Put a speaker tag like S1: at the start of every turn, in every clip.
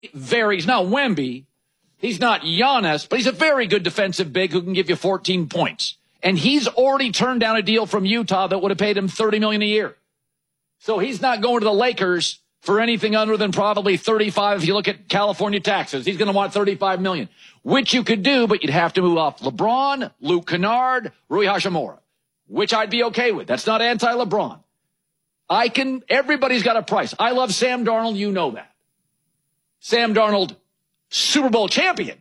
S1: He's not Wemby. He's not Giannis, but he's a very good defensive big who can give you 14 points. And he's already turned down a deal from Utah that would have paid him $30 million a year. So he's not going to the Lakers for anything other than probably 35 if you look at California taxes. He's going to want $35 million, which you could do, but you'd have to move off LeBron, Luke Kennard, Rui Hachimura, which I'd be okay with. That's not anti-LeBron. Everybody's got a price. I love Sam Darnold. You know that. Sam Darnold, Super Bowl champion.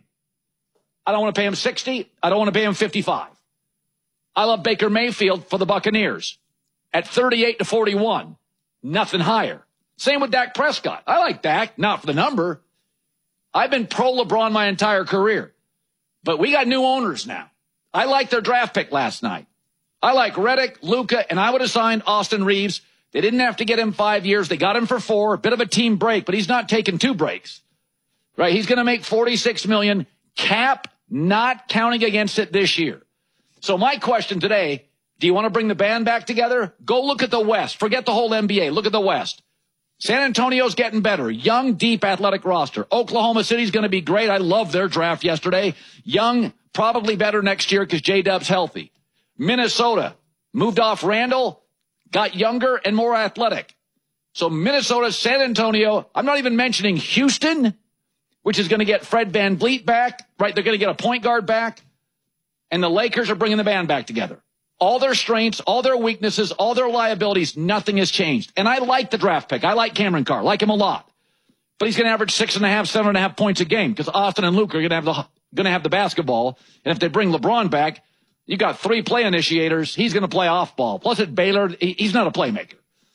S1: I don't want to pay him 60. I don't want to pay him 55. I love Baker Mayfield for the Buccaneers at 38-41. Nothing higher. Same with Dak Prescott. I like Dak, not for the number. I've been pro LeBron my entire career. But we got new owners now. I like their draft pick last night. I like Redick, Luka, and I would have signed Austin Reeves. They didn't have to get him 5 years. They got him for 4. A bit of a team break, but he's not taking 2 breaks. Right? He's going to make $46 million. Cap not counting against it this year. So my question today, do you want to bring the band back together? Go look at the West. Forget the whole NBA. Look at the West. San Antonio's getting better. Young, deep, athletic roster. Oklahoma City's going to be great. I love their draft yesterday. Young, probably better next year because J-Dub's healthy. Minnesota moved off Randall, got younger and more athletic. So Minnesota, San Antonio, I'm not even mentioning Houston, which is going to get Fred VanVleet back, right? They're going to get a point guard back. And the Lakers are bringing the band back together. All their strengths, all their weaknesses, all their liabilities, nothing has changed. And I like the draft pick. I like Cameron Carr, like him a lot. But he's going to average 6.5, 7.5 points a game because Austin and Luke are going to have the basketball. And if they bring LeBron back, you got 3 play initiators. He's going to play off ball. Plus at Baylor, he's not a playmaker.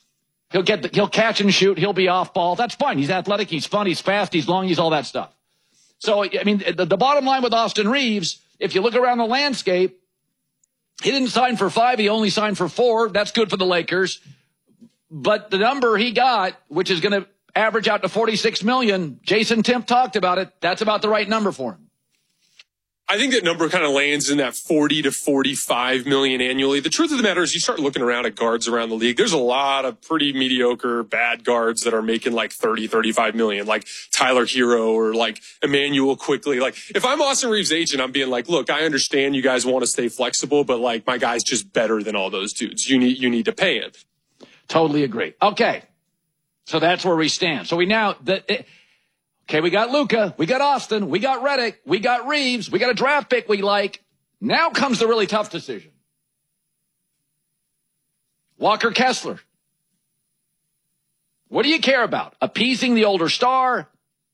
S1: He'll catch and shoot. He'll be off ball. That's fine. He's athletic. He's fun. He's fast. He's long. He's all that stuff. So, I mean, the bottom line with Austin Reeves, if you look around the landscape, he didn't sign for 5. He only signed for 4. That's good for the Lakers. But the number he got, which is going to average out to $46 million, Jason Timp talked about it. That's about the right number for him.
S2: I think that number kind of lands in that 40 to 45 million annually. The truth of the matter is you start looking around at guards around the league. There's a lot of pretty mediocre, bad guards that are making like 30, 35 million, like Tyler Hero or like Emmanuel Quickly. Like if I'm Austin Reeves' agent, I'm being like, look, I understand you guys want to stay flexible, but like my guy's just better than all those dudes. You need to pay him.
S1: Totally agree. Okay. So that's where we stand. So we got Luka, we got Austin, we got Redick, we got Reeves, we got a draft pick we like. Now comes the really tough decision. Walker Kessler. What do you care about? Appeasing the older star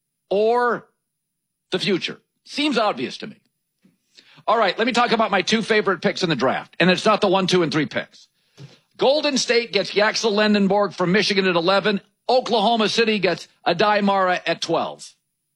S1: or the future? Seems obvious to me. All right, let me talk about my 2 favorite picks in the draft. And it's not the 1, 2, and 3 picks. Golden State gets Yaxel Lendenborg from Michigan at 11. Oklahoma City gets Adai Mara at 12.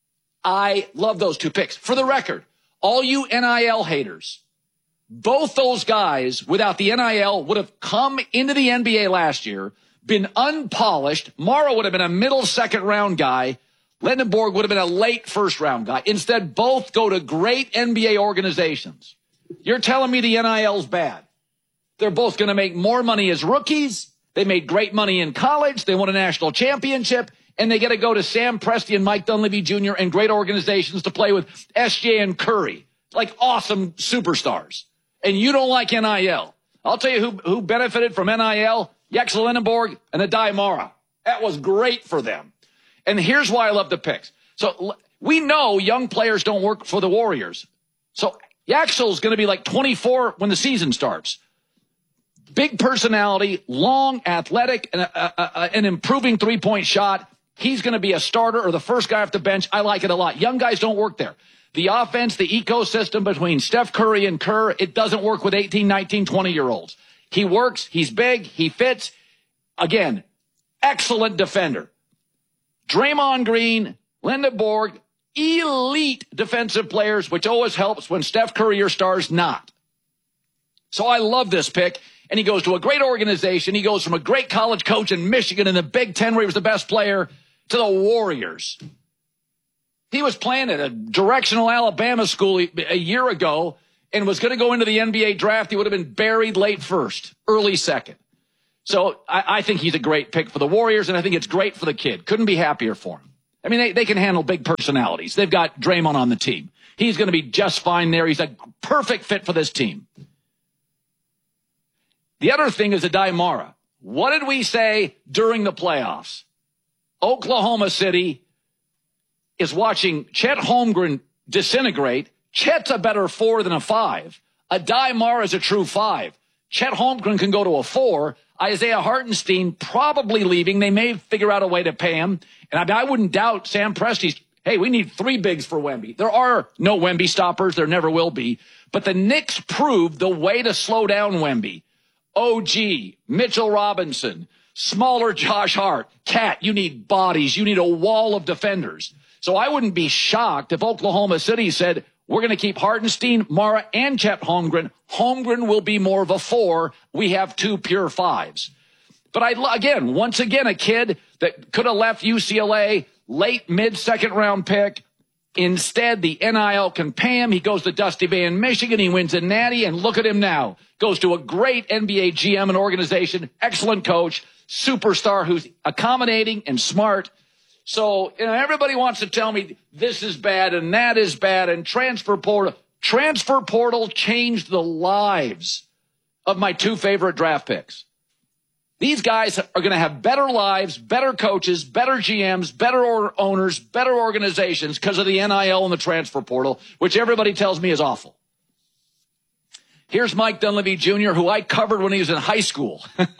S1: I love those 2 picks. For the record, all you NIL haters, both those guys without the NIL would have come into the NBA last year, been unpolished. Mara would have been a middle second round guy. Lendenborg would have been a late first round guy. Instead, both go to great NBA organizations. You're telling me the NIL's bad. They're both going to make more money as rookies. They made great money in college. They won a national championship. And they get to go to Sam Presti and Mike Dunleavy Jr. and great organizations to play with SJ and Curry. Like awesome superstars. And you don't like NIL. I'll tell you who benefited from NIL. Yaxel Lendenborg and Adai Mara. That was great for them. And here's why I love the picks. So we know young players don't work for the Warriors. So Yaxel's going to be like 24 when the season starts. Big personality, long, athletic, and an improving three-point shot. He's going to be a starter or the first guy off the bench. I like it a lot. Young guys don't work there. The offense, the ecosystem between Steph Curry and Kerr, it doesn't work with 18, 19, 20-year-olds. He works. He's big. He fits. Again, excellent defender. Draymond Green, Lendenborg, elite defensive players, which always helps when Steph Curry or stars not. So I love this pick. And he goes to a great organization. He goes from a great college coach in Michigan in the Big Ten where he was the best player to the Warriors. He was playing at a directional Alabama school a year ago and was going to go into the NBA draft. He would have been buried late first, early second. So I think he's a great pick for the Warriors, and I think it's great for the kid. Couldn't be happier for him. I mean, they can handle big personalities. They've got Draymond on the team. He's going to be just fine there. He's a perfect fit for this team. The other thing is Aday Mara. What did we say during the playoffs? Oklahoma City is watching Chet Holmgren disintegrate. Chet's a better 4 than a 5. Aday Mara is a true 5. Chet Holmgren can go to a 4. Isaiah Hartenstein probably leaving. They may figure out a way to pay him. And I wouldn't doubt Sam Presti's, hey, we need 3 bigs for Wemby. There are no Wemby stoppers. There never will be. But the Knicks proved the way to slow down Wemby. OG, Mitchell Robinson, smaller Josh Hart. Cat, you need bodies. You need a wall of defenders. So I wouldn't be shocked if Oklahoma City said, we're going to keep Hartenstein, Mara, and Chet Holmgren. Holmgren will be more of a 4. We have 2 pure 5s. But once again, a kid that could have left UCLA late mid-second round pick. Instead, the NIL can pay him. He goes to Dusty Bay in Michigan. He wins a natty, and look at him now. Goes to a great NBA GM and organization, excellent coach, superstar who's accommodating and smart. So everybody wants to tell me this is bad and that is bad and transfer portal. Transfer portal changed the lives of my 2 favorite draft picks. These guys are going to have better lives, better coaches, better GMs, better owners, better organizations because of the NIL and the transfer portal, which everybody tells me is awful. Here's Mike Dunleavy Jr., who I covered when he was in high school.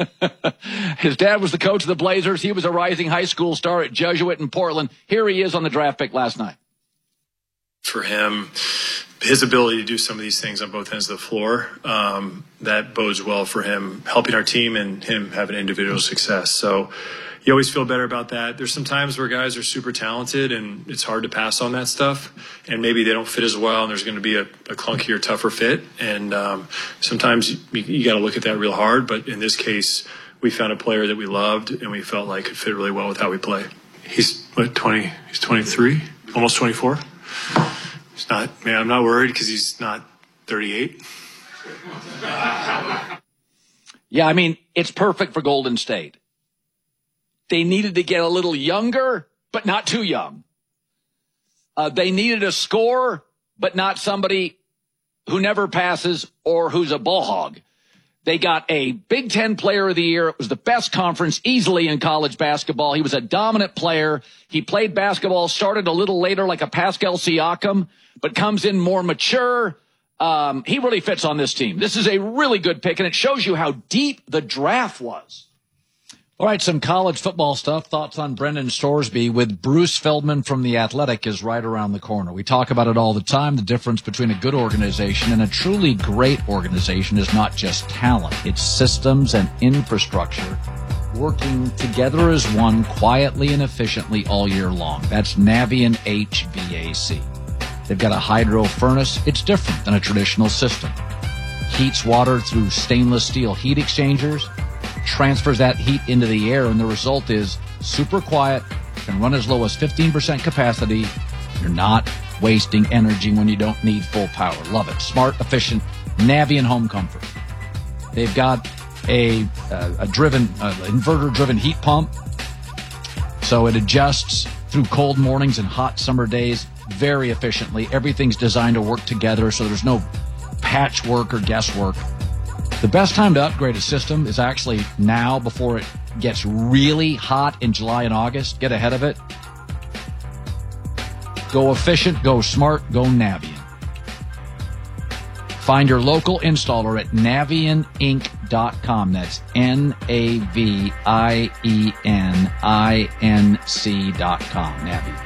S1: His dad was the coach of the Blazers. He was a rising high school star at Jesuit in Portland. Here he is on the draft pick last night.
S3: For him, his ability to do some of these things on both ends of the floor, that bodes well for him helping our team and him having individual success. So you always feel better about that. There's some times where guys are super talented and it's hard to pass on that stuff, and maybe they don't fit as well and there's going to be a clunkier, tougher fit. And sometimes you got to look at that real hard. But in this case, we found a player that we loved and we felt like could fit really well with how we play. He's 20? He's 23, almost 24. He's not, man, I'm not worried because he's not 38.
S1: Yeah, I mean, it's perfect for Golden State. They needed to get a little younger, but not too young. They needed a scorer, but not somebody who never passes or who's a ball hog. They got a Big Ten Player of the Year. It was the best conference easily in college basketball. He was a dominant player. He played basketball, started a little later like a Pascal Siakam, but comes in more mature. He really fits on this team. This is a really good pick, and it shows you how deep the draft was. All right, some college football stuff. Thoughts on Brendan Storesby with Bruce Feldman from The Athletic is right around the corner. We talk about it all the time. The difference between a good organization and a truly great organization is not just talent. It's systems and infrastructure working together as one quietly and efficiently all year long. That's Navien HVAC. They've got a hydro furnace. It's different than a traditional system. Heats water through stainless steel heat exchangers, transfers that heat into the air, and the result is super quiet, can run as low as 15% capacity. You're not wasting energy when you don't need full power. Love it. Smart, efficient, Navien home comfort. They've got a inverter-driven heat pump, so it adjusts through cold mornings and hot summer days very efficiently. Everything's designed to work together, so there's no patchwork or guesswork. The best time to upgrade a system is actually now before it gets really hot in July and August. Get ahead of it. Go efficient, go smart, go Navien. Find your local installer at NavienInc.com. That's NavienInc.com. Navien.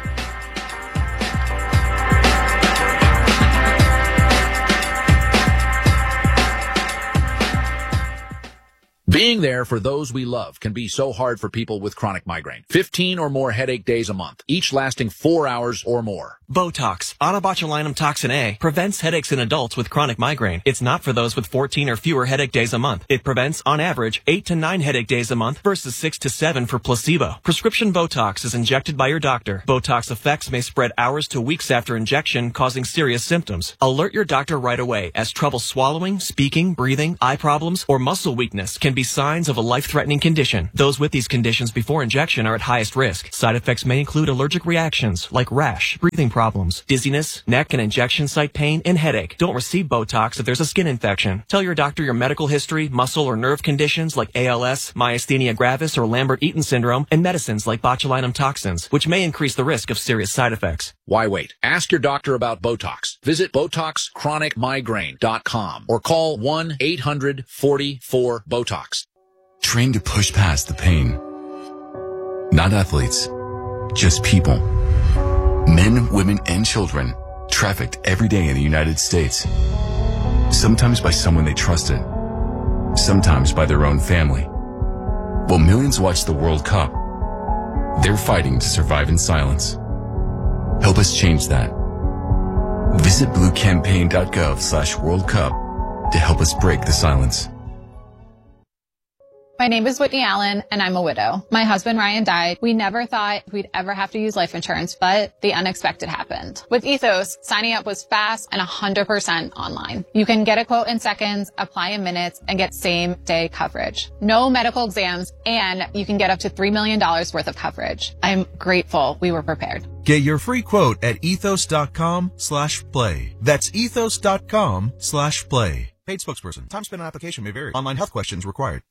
S4: Being there for those we love can be so hard for people with chronic migraine. 15 or more headache days a month, each lasting 4 hours or more.
S5: Botox, onabotulinum toxin A, prevents headaches in adults with chronic migraine. It's not for those with 14 or fewer headache days a month. It prevents, on average, 8 to 9 headache days a month versus 6 to 7 for placebo. Prescription Botox is injected by your doctor. Botox effects may spread hours to weeks after injection, causing serious symptoms. Alert your doctor right away, as trouble swallowing, speaking, breathing, eye problems, or muscle weakness can be signs of a life-threatening condition. Those with these conditions before injection are at highest risk. Side effects may include allergic reactions like rash, breathing problems, dizziness, neck and injection site pain, and headache. Don't receive Botox if there's a skin infection. Tell your doctor your medical history, muscle or nerve conditions like ALS, myasthenia gravis, or Lambert-Eaton syndrome, and medicines like botulinum toxins, which may increase the risk of serious side effects.
S4: Why wait? Ask your doctor about Botox. Visit BotoxChronicMigraine.com or call 1-800-44-BOTOX.
S6: Train to push past the pain. Not athletes, just people. Men, women, and children trafficked every day in the United States. Sometimes by someone they trusted, sometimes by their own family. While millions watch the World Cup, they're fighting to survive in silence. Help us change that. Visit bluecampaign.gov/World Cup to help us break the silence.
S7: My name is Whitney Allen, and I'm a widow. My husband, Ryan, died. We never thought we'd ever have to use life insurance, but the unexpected happened. With Ethos, signing up was fast and 100% online. You can get a quote in seconds, apply in minutes, and get same-day coverage. No medical exams, and you can get up to $3 million worth of coverage. I'm grateful we were prepared.
S8: Get your free quote at ethos.com/play. That's ethos.com/play. Paid spokesperson. Time spent on application may vary. Online health questions required.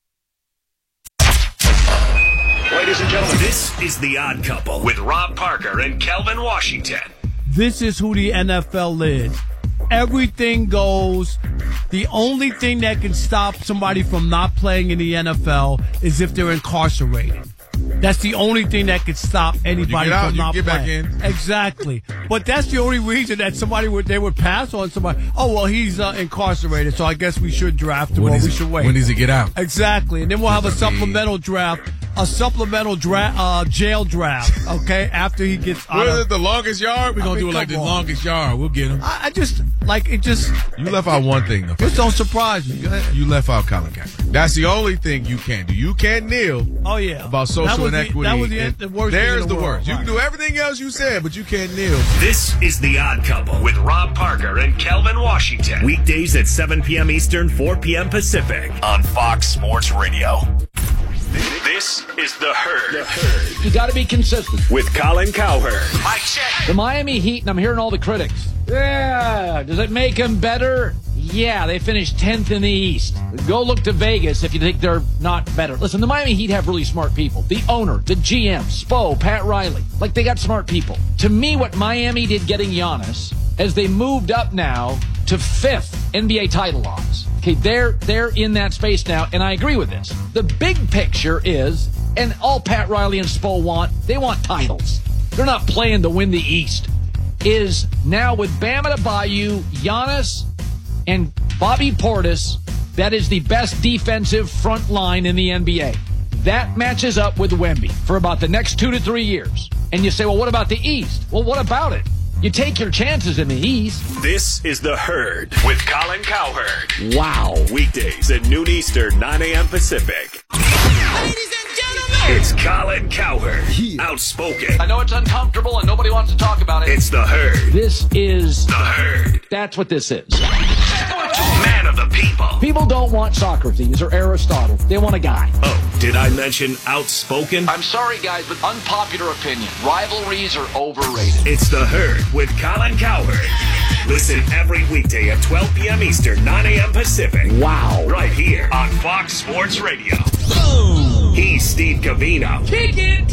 S9: Ladies and gentlemen, this is The Odd Couple with Rob Parker and Kelvin Washington.
S10: This is who the NFL is. Everything goes. The only thing that can stop somebody from not playing in the NFL is if they're incarcerated. That's the only thing that could stop anybody from not playing. Back in. Exactly. But that's the only reason that they would pass on somebody. Oh, well, he's incarcerated, so I guess we should draft him, or we should wait.
S11: When does he get out?
S10: Exactly. And then we'll have a supplemental draft. Jail draft, okay, after he gets out of
S11: the longest yard? We're going to do it like the longest yard. We'll get him.
S10: You
S11: left out one thing, though.
S10: Just don't surprise me. Go ahead.
S11: You left out Colin Kaepernick. That's the only thing you can't do. You can't kneel.
S10: Oh, yeah.
S11: About social inequity.
S10: That was the worst thing
S11: There's
S10: in the
S11: the
S10: world.
S11: worst. You can do everything else you said, but you can't kneel.
S9: This is The Odd Couple with Rob Parker and Kelvin Washington. Weekdays at 7 p.m. Eastern, 4 p.m. Pacific on Fox Sports Radio. This is The Herd.
S1: You got to be consistent.
S9: With Colin Cowherd. Mike check.
S1: The Miami Heat, and I'm hearing all the critics. Yeah. Does it make them better? Yeah, they finished 10th in the East. Go look to Vegas if you think they're not better. Listen, the Miami Heat have really smart people. The owner, the GM, Spo, Pat Riley. Like, they got smart people. To me, what Miami did getting Giannis, as they moved up now to 5th NBA title odds. Okay, they're in that space now, and I agree with this. The big picture is, and all Pat Riley and Spo want, they want titles. They're not playing to win the East. Is now with Bam Adebayo, Giannis, and Bobby Portis, that is the best defensive front line in the NBA. That matches up with Wemby for about the next 2 to 3 years. And you say, well, what about the East? Well, what about it? You take your chances in the East.
S9: This is The Herd with Colin Cowherd.
S1: Wow.
S9: Weekdays at noon Eastern, 9 a.m. Pacific. Ladies and gentlemen, it's Colin Cowherd. Outspoken.
S1: I know it's uncomfortable and nobody wants to talk about it.
S9: It's The Herd.
S1: This is
S9: The Herd.
S1: That's what this is.
S9: Man of the people.
S1: People don't want Socrates or Aristotle. They want a guy.
S9: Oh, did I mention outspoken?
S1: I'm sorry, guys, but unpopular opinion. Rivalries are overrated.
S9: It's The Herd with Colin Cowherd. Listen every weekday at 12 p.m. Eastern, 9 a.m. Pacific.
S1: Wow.
S9: Right here on Fox Sports Radio. Boom. He's Steve Covino.
S10: Kick it.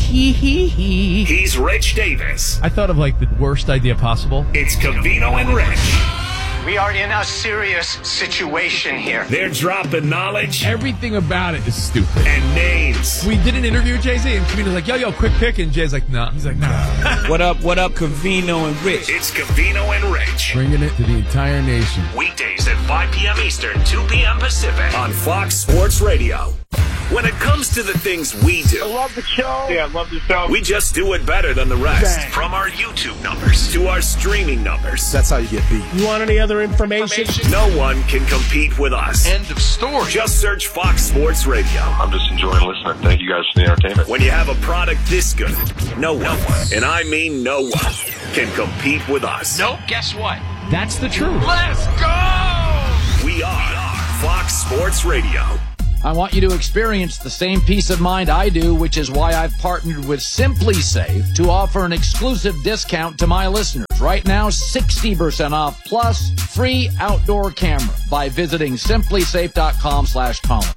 S9: He's Rich Davis.
S10: I thought of like the worst idea possible.
S9: It's Covino and Rich.
S12: We are in a serious situation here.
S9: They're dropping knowledge.
S11: Everything about it is stupid.
S9: And names.
S10: We did an interview with Jay-Z, and Covino's like, yo, quick pick. And Jay's like, nah. He's like, nah.
S13: What up, Covino and Rich?
S9: It's Covino and Rich.
S11: Bringing it to the entire nation.
S9: Weekdays at 5 p.m. Eastern, 2 p.m. Pacific on Fox Sports Radio. When it comes to the things we do,
S12: I love the show. Yeah, I love the show.
S9: We just do it better than the rest.
S12: Bang.
S9: From our YouTube numbers to our streaming numbers.
S11: That's how you get beat.
S12: You want any other information?
S9: No one can compete with us.
S12: End of story.
S9: Just search Fox Sports Radio.
S14: I'm just enjoying listening. Thank you guys for the entertainment.
S9: When you have a product this good, no one, and I mean no one, can compete with us.
S12: Nope, guess what?
S10: That's the truth.
S12: Let's go!
S9: We are Fox Sports Radio.
S1: I want you to experience the same peace of mind I do, which is why I've partnered with SimpliSafe to offer an exclusive discount to my listeners. Right now, 60% off plus free outdoor camera by visiting SimpliSafe.com/Colin.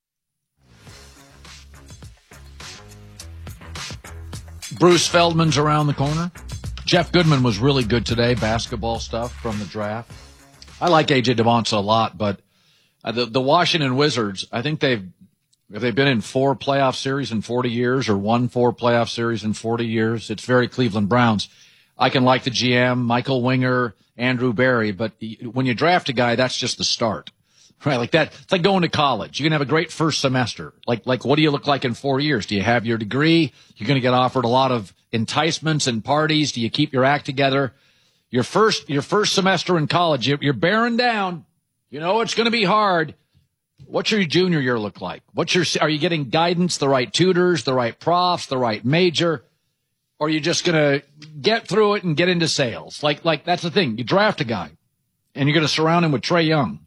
S1: Bruce Feldman's around the corner. Jeff Goodman was really good today, basketball stuff from the draft. I like A.J. Devonta a lot, but the Washington Wizards, I think they've been in 4 playoff series in 40 years or won 4 playoff series in 40 years. It's very Cleveland Browns. I can like the GM, Michael Winger, Andrew Barry, but when you draft a guy, that's just the start, right? Like that. It's like going to college. You can have a great first semester. Like what do you look like in 4 years? Do you have your degree? You're going to get offered a lot of enticements and parties. Do you keep your act together? Your first semester in college, you're bearing down. You know it's going to be hard. What's your junior year look like? Are you getting guidance, the right tutors, the right profs, the right major? Or are you just going to get through it and get into sales? Like that's the thing. You draft a guy and you're going to surround him with Trae Young.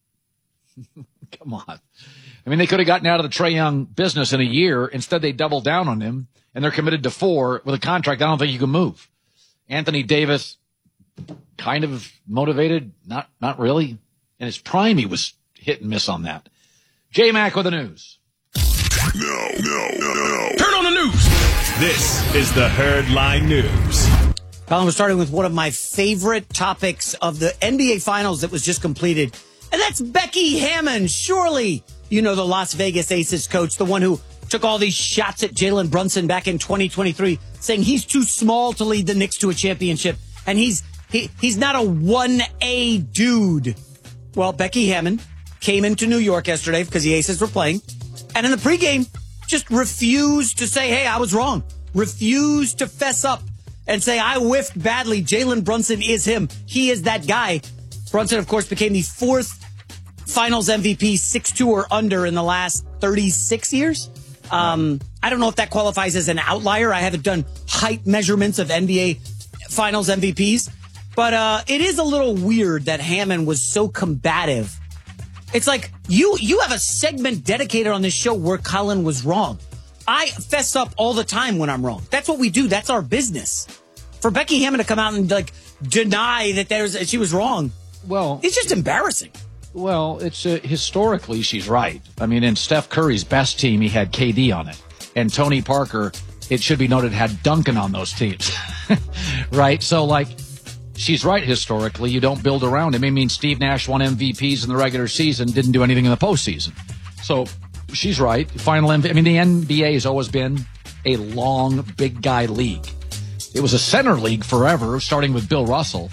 S1: Come on. I mean, they could have gotten out of the Trae Young business in a year. Instead, they doubled down on him and they're committed to 4 with a contract I don't think you can move. Anthony Davis, kind of motivated. Not really. In his prime, he was hit and miss on that. J-Mac with the news.
S9: No. Turn on the news. This is the Herd Line News.
S15: Colin, we're starting with one of my favorite topics of the NBA Finals that was just completed, and that's Becky Hammon. Surely you know the Las Vegas Aces coach, the one who took all these shots at Jalen Brunson back in 2023, saying he's too small to lead the Knicks to a championship, and he's not a 1A dude. Well, Becky Hammon came into New York yesterday because the Aces were playing, and in the pregame, just refused to say, hey, I was wrong. Refused to fess up and say, I whiffed badly. Jalen Brunson is him. He is that guy. Brunson, of course, became the 4th Finals MVP, 6'2" or under in the last 36 years. I don't know if that qualifies as an outlier. I haven't done height measurements of NBA Finals MVPs. But it is a little weird that Hammon was so combative. It's like you have a segment dedicated on this show where Colin was wrong. I fess up all the time when I'm wrong. That's what we do. That's our business. For Becky Hammon to come out and deny that she was wrong, well, it's just embarrassing.
S1: Well, it's historically she's right. I mean, in Steph Curry's best team, he had KD on it, and Tony Parker, it should be noted, had Duncan on those teams, right? So she's right historically. You don't build around him. I mean, Steve Nash won MVPs in the regular season, didn't do anything in the postseason. So she's right. Final MVP. I mean, the NBA has always been a long, big guy league. It was a center league forever, starting with Bill Russell.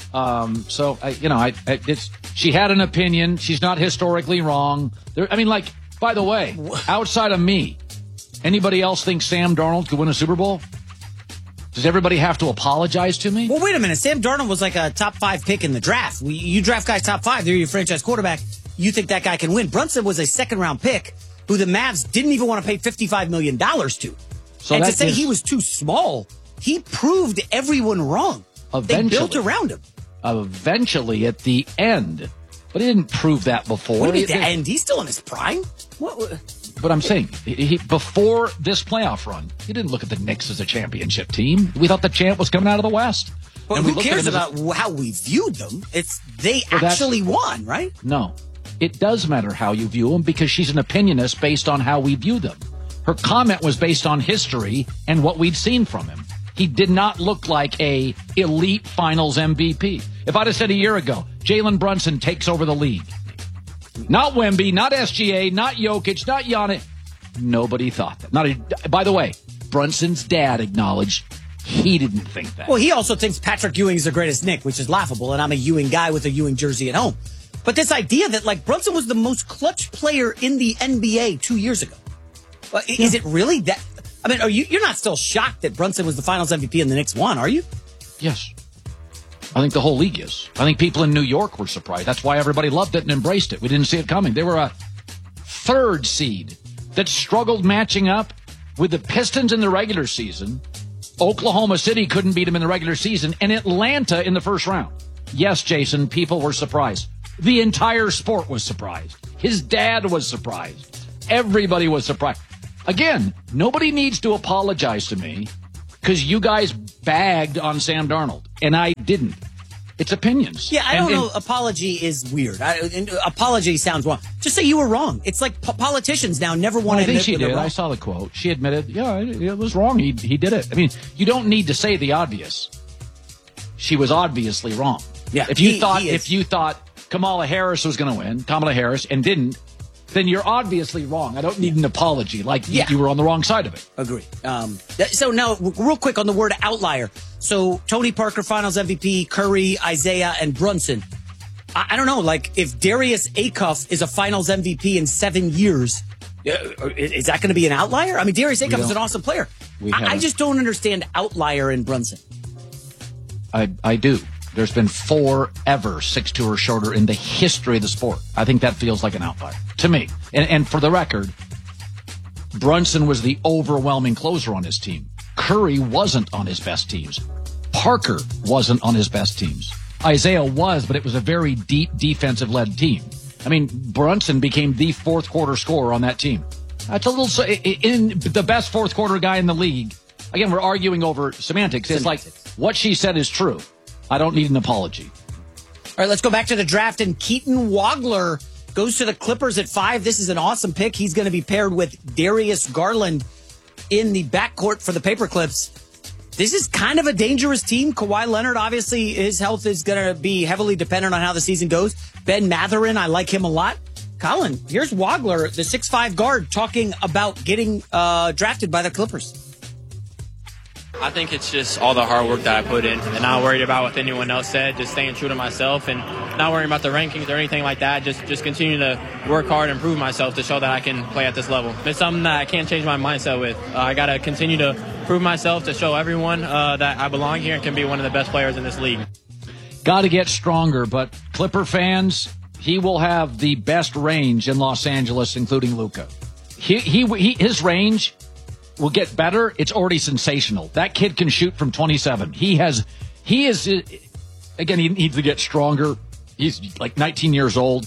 S1: She had an opinion. She's not historically wrong. By the way, outside of me, anybody else think Sam Darnold could win a Super Bowl? Does everybody have to apologize to me?
S15: Well, wait a minute. Sam Darnold was like a top 5 pick in the draft. You draft guys top 5. They're your franchise quarterback. You think that guy can win. Brunson was a 2nd-round pick who the Mavs didn't even want to pay $55 million to. So and to say he was too small, he proved everyone wrong. They built around him.
S1: Eventually, at the end. But he didn't prove that before.
S15: What do you mean at the end? He's still in his prime? What?
S1: But I'm saying, before this playoff run, he didn't look at the Knicks as a championship team. We thought the champ was coming out of the West.
S15: But who cares about how we viewed them? They actually won, right?
S1: No. It does matter how you view them because she's an opinionist based on how we view them. Her comment was based on history and what we'd seen from him. He did not look like a elite finals MVP. If I'd have said a year ago, Jalen Brunson takes over the league. Not Wemby, not SGA, not Jokic, not Giannis. Nobody thought that. By the way, Brunson's dad acknowledged he didn't think that.
S15: Well, he also thinks Patrick Ewing's the greatest Knick, which is laughable, and I'm a Ewing guy with a Ewing jersey at home. But this idea that, Brunson was the most clutch player in the NBA 2 years ago. Is it really that? I mean, you're not still shocked that Brunson was the finals MVP and the Knicks won, are you?
S1: Yes. I think the whole league is. I think people in New York were surprised. That's why everybody loved it and embraced it. We didn't see it coming. They were a 3rd seed that struggled matching up with the Pistons in the regular season. Oklahoma City couldn't beat them in the regular season, and Atlanta in the first round. Yes, Jason, people were surprised. The entire sport was surprised. His dad was surprised. Everybody was surprised. Again, nobody needs to apologize to me because you guys bagged on Sam Darnold, and I didn't. It's opinions.
S15: Yeah, I don't know. Apology is weird. Apology sounds wrong. Just say you were wrrong. It's like politicians now never want to admit
S1: she did. I saw the quote. She admitted, yeah, it was wrong. He did it. I mean, you don't need to say the obvious. She was obviously wrong.
S15: Yeah,
S1: if you thought Kamala Harris was going to win, and didn't, then you're obviously wrong. I don't need an apology. You were on the wrong side of it.
S15: Agree. So now, real quick on the word outlier. So Tony Parker, Finals MVP, Curry, Isaiah, and Brunson. I don't know. If Darius Acuff is a Finals MVP in 7 years, is that going to be an outlier? I mean, Darius Acuff is an awesome player. I just don't understand outlier in Brunson.
S1: I do. There's been 4 ever 6'2" or shorter in the history of the sport. I think that feels like an outlier to me. And for the record, Brunson was the overwhelming closer on his team. Curry wasn't on his best teams. Parker wasn't on his best teams. Isaiah was, but it was a very deep defensive-led team. I mean, Brunson became the fourth quarter scorer on that team. That's a little in the best fourth quarter guy in the league. Again, we're arguing over semantics. It's like what she said is true. I don't need an apology.
S15: All right, let's go back to the draft. And Keaton Wagler goes to the Clippers at 5. This is an awesome pick. He's going to be paired with Darius Garland in the backcourt for the Paperclips. This is kind of a dangerous team. Kawhi Leonard, obviously, his health is going to be heavily dependent on how the season goes. Ben Mathurin, I like him a lot. Colin, here's Wagler, the 6'5" guard, talking about getting drafted by the Clippers.
S16: I think it's just all the hard work that I put in and not worried about what anyone else said, just staying true to myself and not worrying about the rankings or anything like that. Just continue to work hard and prove myself to show that I can play at this level. It's something that I can't change my mindset with. I got to continue to prove myself to show everyone that I belong here and can be one of the best players in this league.
S1: Got to get stronger, but Clipper fans, he will have the best range in Los Angeles, including Luka. His range will get better. It's already sensational. That kid can shoot from 27. He is, again, he needs to get stronger. He's like 19 years old.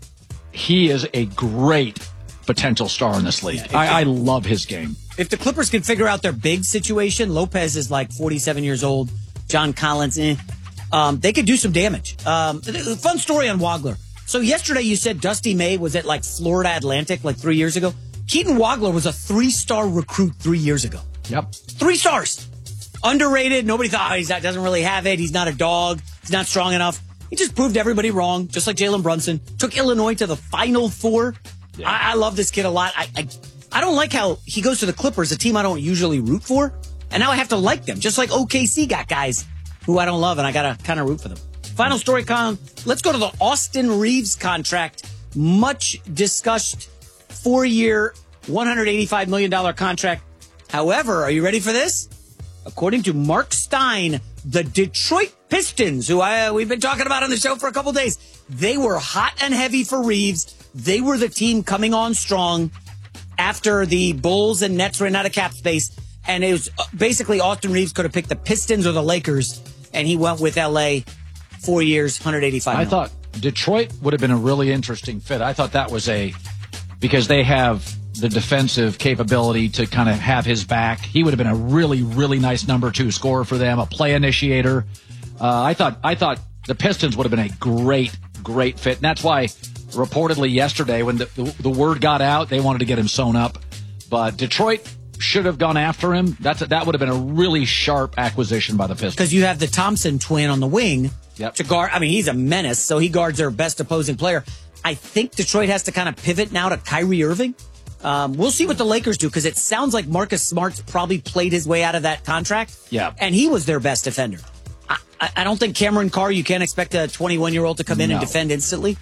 S1: He is a great potential star in this league. I love his game.
S15: If the Clippers can figure out their big situation, Lopez is like 47 years old. John Collins, they could do some damage. Fun story on Wagler. So yesterday you said Dusty May was at like Florida Atlantic like 3 years ago. Keaton Wagler was a 3-star recruit 3 years ago.
S1: Yep.
S15: 3 stars. Underrated. Nobody thought, he doesn't really have it. He's not a dog. He's not strong enough. He just proved everybody wrong, just like Jalen Brunson. Took Illinois to the Final Four. Yeah. I love this kid a lot. I don't like how he goes to the Clippers, a team I don't usually root for. And now I have to like them, just like OKC got guys who I don't love, and I got to kind of root for them. Final story, Colin. Let's go to the Austin Reeves contract. Much discussed 4-year, $185 million contract. However, are you ready for this? According to Mark Stein, the Detroit Pistons, who we've been talking about on the show for a couple days, they were hot and heavy for Reeves. They were the team coming on strong after the Bulls and Nets ran out of cap space. And it was basically Austin Reeves could have picked the Pistons or the Lakers, and he went with L.A. 4 years, $185 million.
S1: I thought Detroit would have been a really interesting fit. I thought that was because they have the defensive capability to kind of have his back. He would have been a really, really nice number 2 scorer for them, a play initiator. I thought the Pistons would have been a great fit. And that's why reportedly yesterday when the word got out, they wanted to get him sewn up. But Detroit should have gone after him. That would have been a really sharp acquisition by the Pistons.
S15: Because you have the Thompson twin on the wing to guard. I mean, he's a menace, so he guards their best opposing player. I think Detroit has to kind of pivot now to Kyrie Irving. We'll see what the Lakers do, because it sounds like Marcus Smart's probably played his way out of that contract.
S1: Yeah.
S15: And he was their best defender. I don't think Cameron Carr, you can't expect a 21-year-old to come in and defend instantly.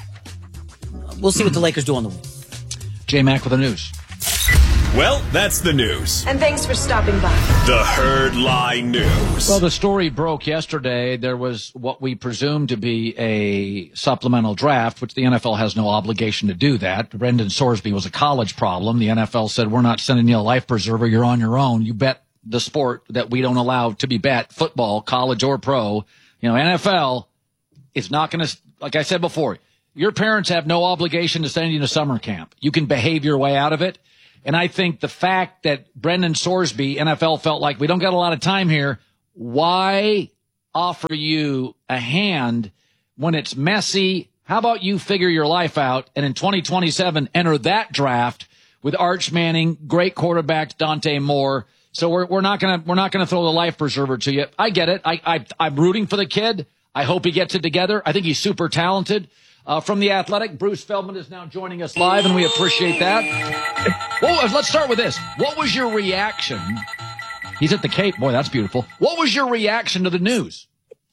S15: We'll see what the Lakers do on the wing.
S1: J-Mac with the news.
S9: Well, that's the news.
S17: And thanks for stopping by.
S9: The Herd Lie News.
S1: Well, the story broke yesterday. There was what we presume to be a supplemental draft, which the NFL has no obligation to do that. Brendan Sorsby was a college problem. The NFL said, we're not sending you a life preserver. You're on your own. You bet the sport that we don't allow to be bet, football, college or pro. NFL is not going to, like I said before, Your parents have no obligation to send you to summer camp. You can behave your way out of it. And I think the fact that Brendan Sorsby, NFL, felt like we don't got a lot of time here. Why offer you a hand when it's messy? How about you figure your life out and in 2027 enter that draft with Arch Manning, great quarterback Dante Moore. So we're not gonna throw the life preserver to you. I get it. I'm rooting for the kid. I hope he gets it together. I think he's super talented. From The Athletic, Bruce Feldman is now joining us live, and we appreciate that. Well, let's start with this. What was your reaction? He's at the Cape. Boy, that's beautiful. What was your reaction to the news?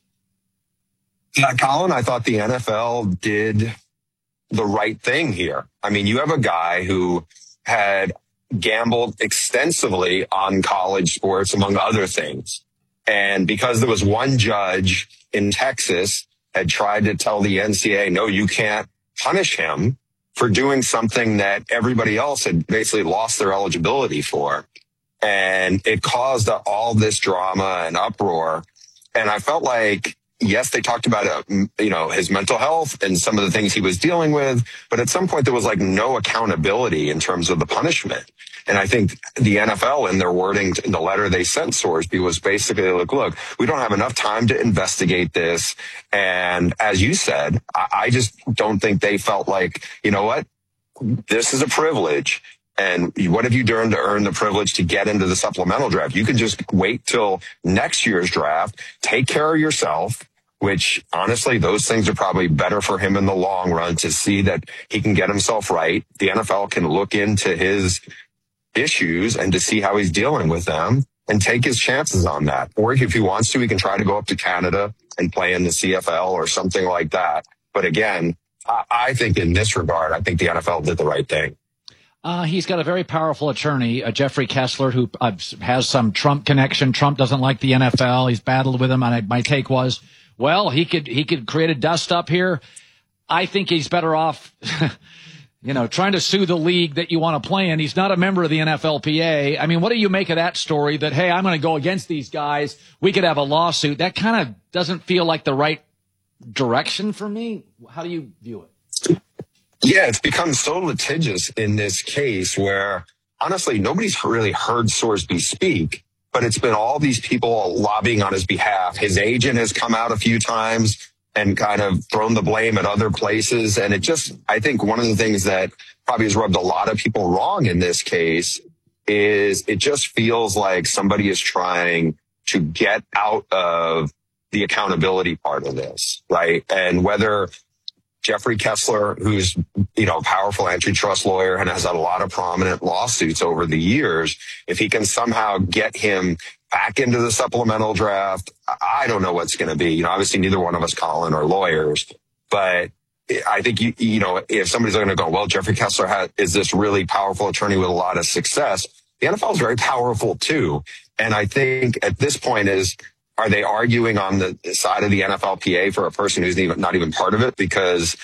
S17: Colin, I thought the NFL did the right thing here. I mean, you have a guy who had gambled extensively on college sports, among other things. And because there was one judge in Texas had tried to tell the NCAA, no, you can't punish him for doing something that everybody else had basically lost their eligibility for. And it caused all this drama and uproar. And I felt like, yes, they talked about, his mental health and some of the things he was dealing with. But at some point, there was like no accountability in terms of the punishment. And I think the NFL, in their wording in the letter they sent Sorsby, was basically like, look, we don't have enough time to investigate this. And as you said, I just don't think they felt like, you know what, this is a privilege. And what have you done to earn the privilege to get into the supplemental draft? You can just wait till next year's draft, take care of yourself, which honestly, those things are probably better for him in the long run to see that he can get himself right. The NFL can look into his issues and to see how he's dealing with them and take his chances on that. Or if he wants to, he can try to go up to Canada and play in the CFL or something like that. But again, I think in this regard, I think the NFL did the right thing.
S1: He's got a very powerful attorney, Jeffrey Kessler, who has some Trump connection. Trump doesn't like the NFL. He's battled with him. And my take was, well, he could create a dust up here. I think he's better off, trying to sue the league that you want to play in. He's not a member of the NFLPA. I mean, what do you make of that story that, hey, I'm going to go against these guys. We could have a lawsuit. That kind of doesn't feel like the right direction for me. How do you view it?
S17: Yeah, it's become so litigious in this case where, honestly, nobody's really heard Sorsby speak, but it's been all these people lobbying on his behalf. His agent has come out a few times and kind of thrown the blame at other places. And I think one of the things that probably has rubbed a lot of people wrong in this case is it just feels like somebody is trying to get out of the accountability part of this, right? And whether Jeffrey Kessler, who's, a powerful antitrust lawyer and has had a lot of prominent lawsuits over the years, if he can somehow get him back into the supplemental draft, I don't know what's going to be. Obviously neither one of us, Colin, are lawyers, but I think, if somebody's going to go, well, Jeffrey Kessler is this really powerful attorney with a lot of success. The NFL is very powerful too. And I think at this point are they arguing on the side of the NFLPA for a person who's not even part of it? Because,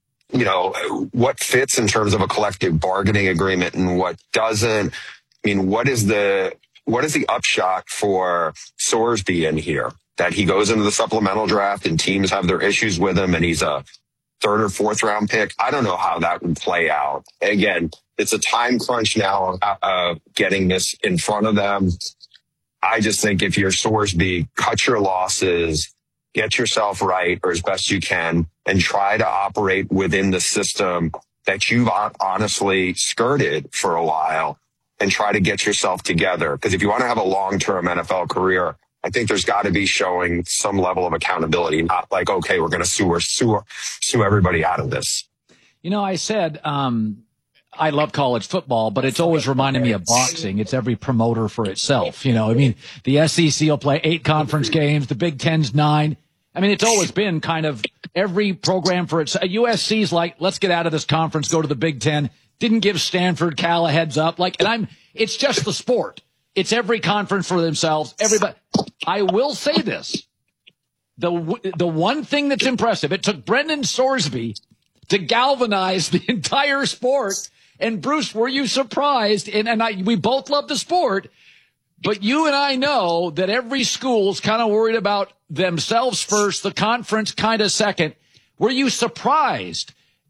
S17: what fits in terms of a collective bargaining agreement and what doesn't? I mean, what is the upshot for Sorsby in here? That he goes into the supplemental draft and teams have their issues with him and he's a third or fourth round pick. I don't know how that would play out. Again, it's a time crunch now of getting this in front of them. I just think if you're Sorsby, cut your losses, get yourself right or as best you can, and try to operate within the system that you've honestly skirted for a while and try to get yourself together. Because if you want to have a long-term NFL career, I think there's got to be showing some level of accountability, not like, okay, we're going to sue everybody out of this.
S1: I said, I love college football, but it's always reminded me of boxing. It's every promoter for itself. The SEC will play 8 conference games. The Big Ten's 9. I mean, it's always been kind of every program for itself. USC's like, let's get out of this conference, go to the Big Ten. Didn't give Stanford, Cal a heads up. It's just the sport. It's every conference for themselves. Everybody. I will say this. The one thing that's impressive, it took Brendan Sorsby to galvanize the entire sport. And Bruce, were you surprised? We both love the sport, but you and I know that every school's kind of worried about themselves first, the conference kind of second. Were you surprised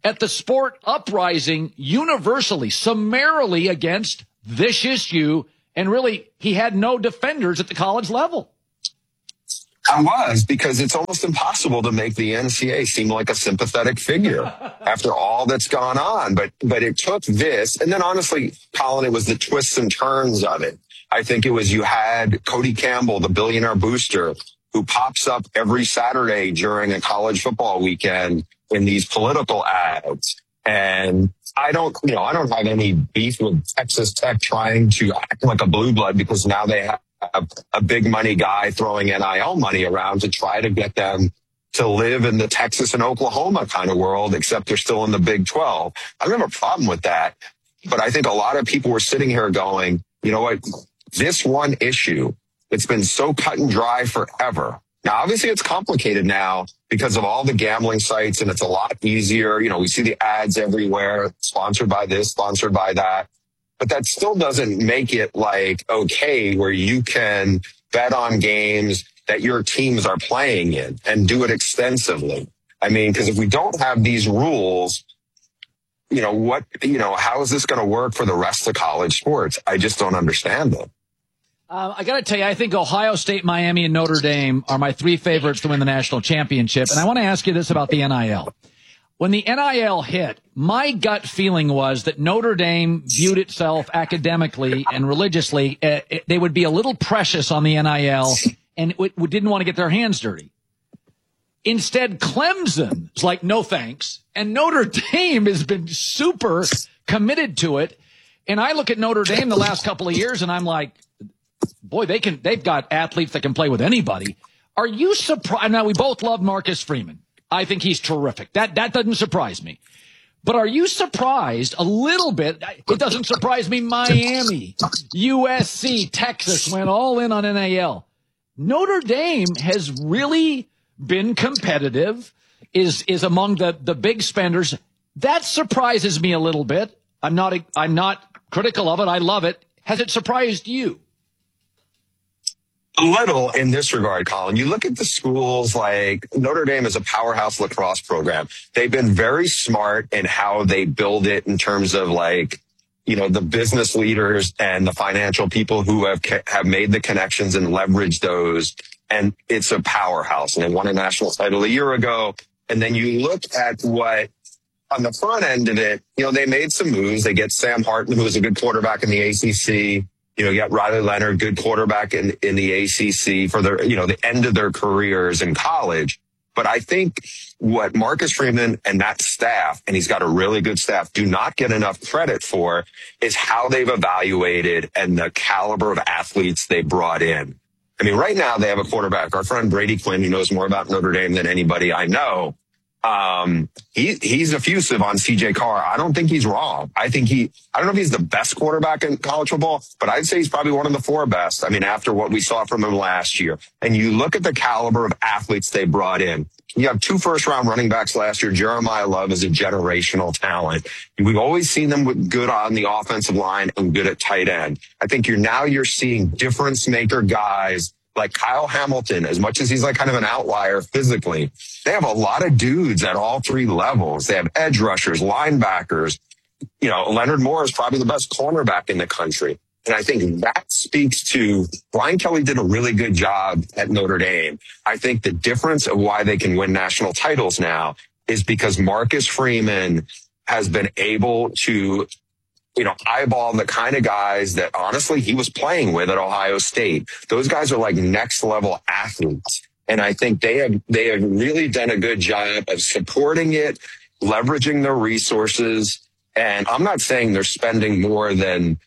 S1: at the sport uprising universally, summarily against this issue. And really, he had no defenders at the college level.
S17: I was, because it's almost impossible to make the NCAA seem like a sympathetic figure after all that's gone on. But it took this. And then honestly, Colin, it was the twists and turns of it. I think it was, you had Cody Campbell, the billionaire booster, who pops up every Saturday during a college football weekend in these political ads. And I don't have any beef with Texas Tech trying to act like a blue blood, because now they have a big money guy throwing NIL money around to try to get them to live in the Texas and Oklahoma kind of world, except they're still in the Big 12. I don't have a problem with that. But I think a lot of people were sitting here going, you know what, this one issue, it's been so cut and dry forever. Now, obviously, it's complicated now because of all the gambling sites, and it's a lot easier. You know, we see the ads everywhere, sponsored by this, sponsored by that. But that still doesn't make it like okay where you can bet on games that your teams are playing in and do it extensively. I mean, because if we don't have these rules, how is this going to work for the rest of college sports? I just don't understand them.
S1: I got to tell you, I think Ohio State, Miami, and Notre Dame are my three favorites to win the national championship. And I want to ask you this about the NIL. When the NIL hit, my gut feeling was that Notre Dame viewed itself academically and religiously. They would be a little precious on the NIL and didn't want to get their hands dirty. Instead, Clemson's like, no thanks. And Notre Dame has been super committed to it. And I look at Notre Dame the last couple of years and I'm like, boy, they've got athletes that can play with anybody. Are you surprised? Now, we both love Marcus Freeman. I think he's terrific. That doesn't surprise me. But are you surprised a little bit? It doesn't surprise me. Miami, USC, Texas went all in on NIL. Notre Dame has really been competitive, is among the big spenders. That surprises me a little bit. I'm not critical of it. I love it. Has it surprised you?
S17: A little in this regard, Colin. You look at the schools like Notre Dame is a powerhouse lacrosse program. They've been very smart in how they build it in terms of the business leaders and the financial people who have made the connections and leveraged those. And it's a powerhouse. And they won a national title a year ago. And then you look at what on the front end of it, they made some moves. They get Sam Hartman, who is a good quarterback in the ACC. You got Riley Leonard, good quarterback in the ACC for their, the end of their careers in college. But I think what Marcus Freeman and that staff, and he's got a really good staff, do not get enough credit for is how they've evaluated and the caliber of athletes they brought in. I mean, right now they have a quarterback, our friend Brady Quinn, who knows more about Notre Dame than anybody I know. He's effusive on CJ Carr. I don't think he's wrong. I don't know if he's the best quarterback in college football, but I'd say he's probably one of the four best. I mean, after what we saw from him last year. And you look at the caliber of athletes they brought in. You have 2 first-round running backs last year. Jeremiah Love is a generational talent. We've always seen them with good on the offensive line and good at tight end. I think you're seeing difference maker guys like Kyle Hamilton, as much as he's like kind of an outlier physically. They have a lot of dudes at all 3 levels. They have edge rushers, linebackers. Leonard Moore is probably the best cornerback in the country. And I think that speaks to Brian Kelly did a really good job at Notre Dame. I think the difference of why they can win national titles now is because Marcus Freeman has been able to eyeball the kind of guys that honestly he was playing with at Ohio State. Those guys are like next level athletes. And I think they have really done a good job of supporting it, leveraging their resources. And I'm not saying they're spending more than,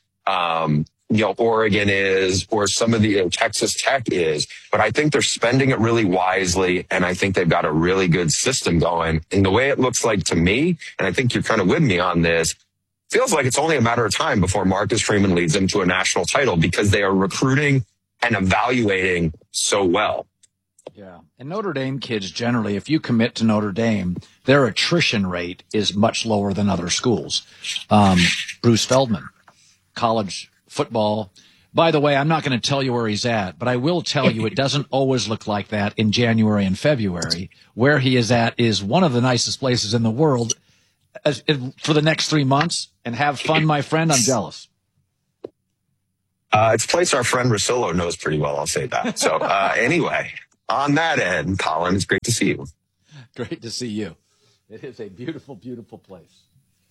S17: Oregon is or some of the Texas Tech is, but I think they're spending it really wisely. And I think they've got a really good system going. And the way it looks like to me, and I think you're kind of with me on this, feels like it's only a matter of time before Marcus Freeman leads them to a national title because they are recruiting and evaluating so well.
S1: Yeah. And Notre Dame kids generally, if you commit to Notre Dame, their attrition rate is much lower than other schools. Bruce Feldman, college football. By the way, I'm not going to tell you where he's at, but I will tell you it doesn't always look like that in January and February. Where he is at is one of the nicest places in the world. for the next 3 months and have fun, my friend, I'm jealous.
S17: It's a place our friend Rosillo knows pretty well, I'll say that. So anyway, on that end, Colin, it's great to see you.
S1: Great to see you. It is a beautiful, beautiful place.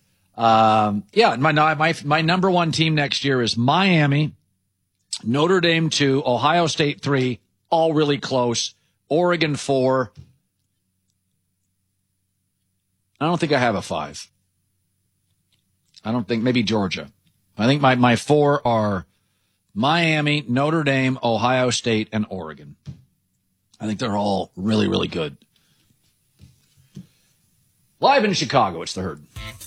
S1: My number one team next year is Miami, Notre Dame 2, Ohio State 3, all really close, Oregon 4. I don't think I have a 5. I don't think, maybe Georgia. I think my 4 are Miami, Notre Dame, Ohio State, and Oregon. I think they're all really, really good. Live in Chicago, it's the Herd.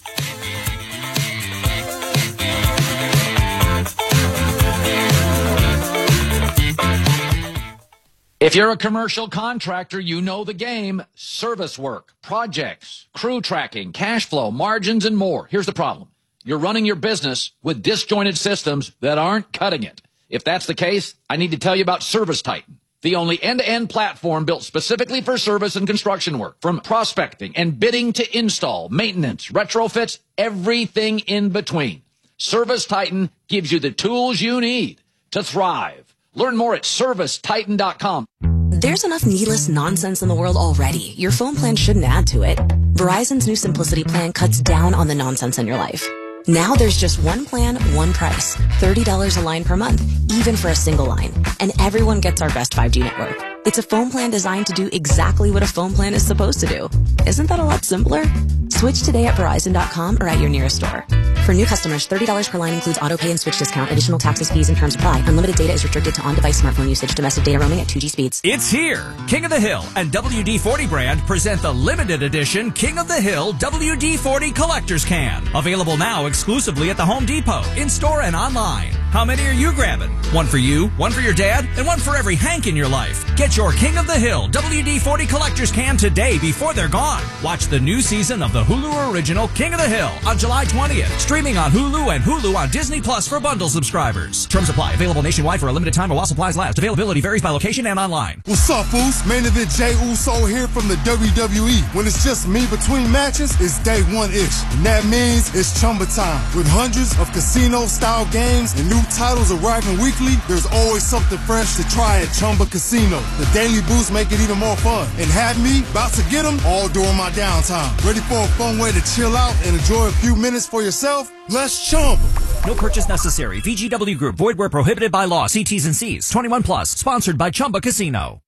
S1: If you're a commercial contractor, you know the game. Service work, projects, crew tracking, cash flow, margins, and more. Here's the problem. You're running your business with disjointed systems that aren't cutting it. If that's the case, I need to tell you about Service Titan, the only end-to-end platform built specifically for service and construction work. From prospecting and bidding to install, maintenance, retrofits, everything in between. Service Titan gives you the tools you need to thrive. Learn more at ServiceTitan.com.
S18: There's enough needless nonsense in the world already. Your phone plan shouldn't add to it. Verizon's new Simplicity plan cuts down on the nonsense in your life. Now there's just one plan, one price. $30 a line per month, even for a single line. And everyone gets our best 5G network. It's a phone plan designed to do exactly what a phone plan is supposed to do. Isn't that a lot simpler? Switch today at Verizon.com or at your nearest store. For new customers, $30 per line includes auto pay and switch discount. Additional taxes, fees, and terms apply. Unlimited data is restricted to on-device smartphone usage. Domestic data roaming at 2G speeds.
S19: It's here. King of the Hill and WD-40 brand present the limited edition King of the Hill WD-40 Collector's Can. Available now exclusively at the Home Depot, in-store and online. How many are you grabbing? One for you, one for your dad, and one for every Hank in your life. Get your King of the Hill WD-40 Collector's Can today before they're gone. Watch the new season of the Hulu original King of the Hill on July 20th. Streaming on Hulu and Hulu on Disney Plus for bundle subscribers. Terms apply. Available nationwide for a limited time while supplies last. Availability varies by location and online.
S20: What's up, Foos? Main event Jey Uso here from the WWE. When it's just me between matches, it's day one-ish. And that means it's Chumba time. With hundreds of casino-style games and new titles arriving weekly, there's always something fresh to try at Chumba Casino. The daily boosts make it even more fun. And have me about to get them all during my downtime. Ready for a fun way to chill out and enjoy a few minutes for yourself? Let's Chumba.
S19: No purchase necessary. VGW Group. Void where prohibited by law. See T's and C's. 21 plus. Sponsored by Chumba Casino.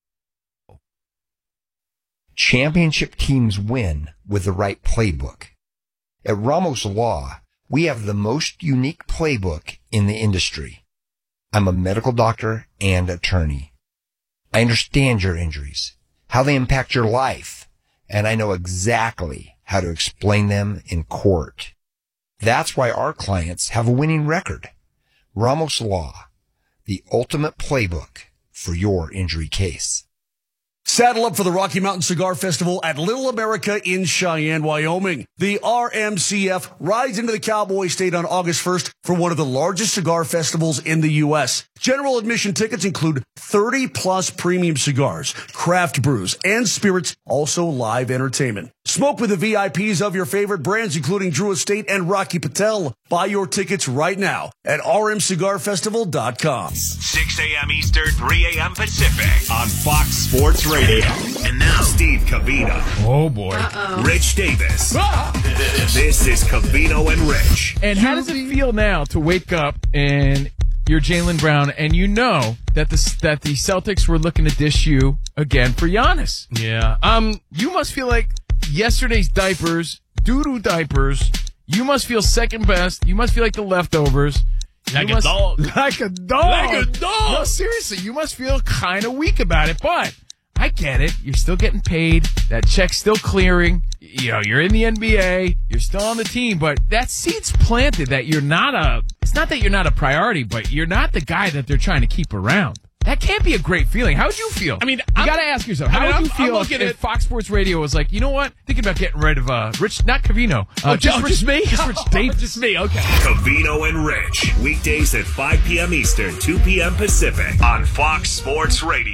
S21: Championship teams win with the right playbook. At Ramos Law, we have the most unique playbook in the industry. I'm a medical doctor and attorney. I understand your injuries, how they impact your life, and I know exactly how to explain them in court. That's why our clients have a winning record. Ramos Law, the ultimate playbook for your injury case.
S22: Saddle up for the Rocky Mountain Cigar Festival at Little America in Cheyenne, Wyoming. The RMCF rides into the Cowboy State on August 1st for one of the largest cigar festivals in the U.S. General admission tickets include 30-plus premium cigars, craft brews, and spirits, also live entertainment. Smoke with the VIPs of your favorite brands, including Drew Estate and Rocky Patel. Buy your tickets right now at rmcigarfestival.com.
S9: 6 a.m. Eastern, 3 a.m. Pacific on Fox Sports Radio. And now, Steve Covino.
S11: Oh, boy.
S9: Rich Davis. This is Covino and Rich.
S11: And how does it feel now to wake up and you're Jaylen Brown and you know that the Celtics were looking to dish you again for Giannis?
S23: Yeah.
S11: You must feel like yesterday's diapers, doo-doo diapers, you must feel second best. You must feel like the leftovers.
S23: Like a dog.
S11: Like a dog.
S23: Like a dog.
S11: No, seriously, you must feel kind of weak about it, but I get it. You're still getting paid. That check's still clearing. You know, you're in the NBA. You're still on the team, but that seed's planted that you're not it's not that you're not a priority, but you're not the guy that they're trying to keep around. That can't be a great feeling. How would you feel? I mean, you got to ask yourself, how would you feel if Fox Sports Radio was like, you know what? Thinking about getting rid of Rich, not Covino.
S23: Just me?
S11: Just Rich Davis.
S23: Just me, okay.
S9: Covino and Rich, weekdays at 5 p.m. Eastern, 2 p.m. Pacific on Fox Sports Radio.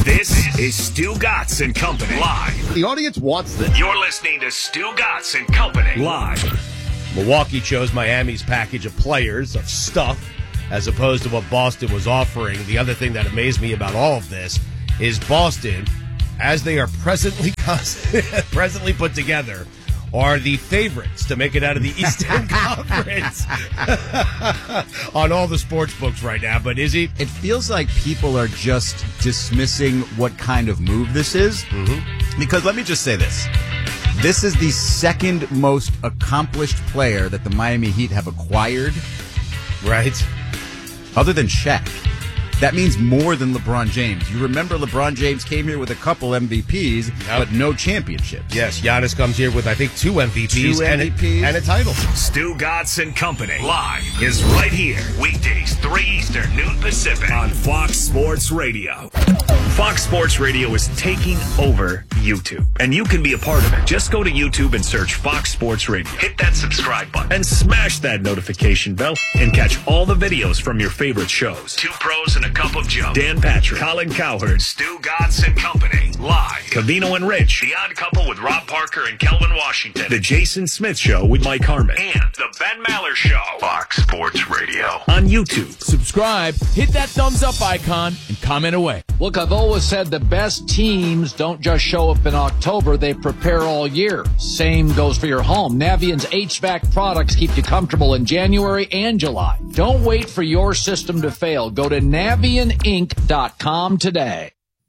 S9: This is Stu Gatz and Company live.
S2: The audience wants this.
S9: You're listening to Stu Gatz and Company live.
S2: Milwaukee chose Miami's package of players, of stuff, as opposed to what Boston was offering. The other thing that amazed me about all of this is Boston, as they are presently put together, are the favorites to make it out of the Eastern Conference on all the sports books right now. But Izzy?
S3: It feels like people are just dismissing what kind of move this is. Mm-hmm. Because let me just say this. This is the second most accomplished player that the Miami Heat have acquired.
S2: Right.
S3: Other than Shaq. That means more than LeBron James. You remember LeBron James came here with a couple MVPs, but no championships.
S2: Yes, Giannis comes here with, I think, two MVPs, and a title.
S9: Stu Gatz and Company live is right here. Weekdays, 3 Eastern, noon Pacific on Fox Sports Radio. Fox Sports Radio is taking over YouTube, and you can be a part of it. Just go to YouTube and search Fox Sports Radio. Hit that subscribe button and smash that notification bell and catch all the videos from your favorite shows. Two Pros and a Cup of Joe. Dan Patrick, Colin Cowherd, Stu Gatz and Company. Live. Covino and Rich. The Odd Couple with Rob Parker and Kelvin Washington. The Jason Smith Show with Mike Harmon. And The Ben Maller Show. Fox Sports Radio. On YouTube.
S11: Subscribe, hit that thumbs up icon, and comment away.
S1: Look, I've always said the best teams don't just show up in October, they prepare all year. Same goes for your home. Navient's HVAC products keep you comfortable in January and July. Don't wait for your system to fail. Go to NavientInc.com today.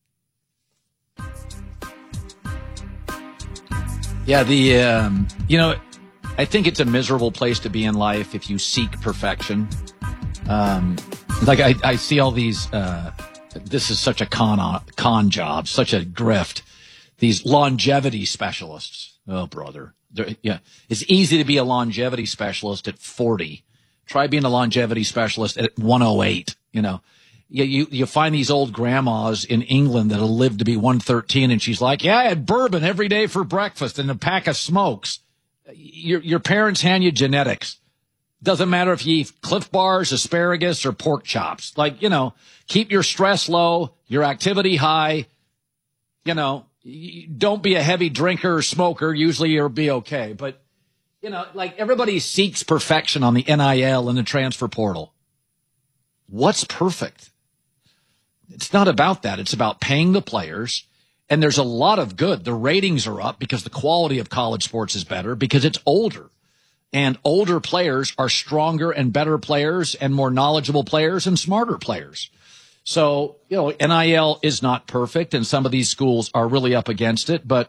S1: Yeah, I think it's a miserable place to be in life if you seek perfection. I see all these, this is such a con job, such a grift. These longevity specialists. Oh, brother. It's easy to be a longevity specialist at 40. Try being a longevity specialist at 108, You find these old grandmas in England that'll live to be 113, and she's like, yeah, I had bourbon every day for breakfast and a pack of smokes. Your parents hand you genetics. Doesn't matter if you eat Cliff Bars, asparagus, or pork chops. Keep your stress low, your activity high. Don't be a heavy drinker or smoker. Usually you'll be okay. But, everybody seeks perfection on the NIL and the transfer portal. What's perfect? It's not about that. It's about paying the players. And there's a lot of good. The ratings are up because the quality of college sports is better because it's older. And older players are stronger and better players and more knowledgeable players and smarter players. So, NIL is not perfect, and some of these schools are really up against it. But,